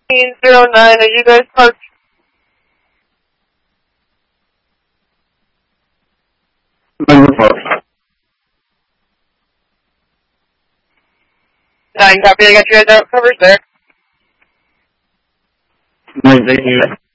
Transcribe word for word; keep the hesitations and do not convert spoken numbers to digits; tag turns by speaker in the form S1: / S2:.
S1: zero nine, are you guys parked?
S2: Number four.
S1: Nine, copy, I got you guys out covered there.
S2: Nine, thank you.